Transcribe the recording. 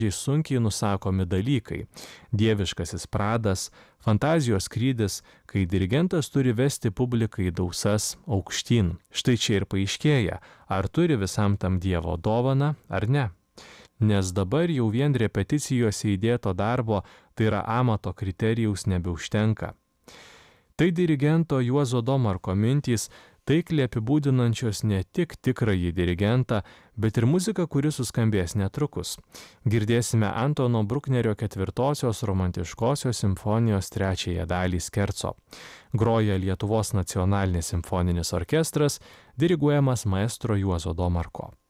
sunkiai nusakomi dalykai, dieviškasis pradas, fantazijos skrydis, kai dirigentas turi vesti publiką į dausas aukštyn. Štai čia ir paaiškėja, ar turi visam tam Dievo dovaną ar ne. Nes dabar jau vien repeticijose įdėto darbo, tai yra amato kriterijaus nebeužtenka. Tai dirigento Juozo Domarko mintys, taikliai apibūdinančios ne tik tikrąjį dirigentą, bet ir muziką, kuri suskambės netrukus. Girdėsime Antono Bruknerio 4-osios romantiškosios simfonijos 3 dalį skerco. Groja Lietuvos nacionalinis simfoninis orkestras, diriguojamas maestro Juozo Domarko.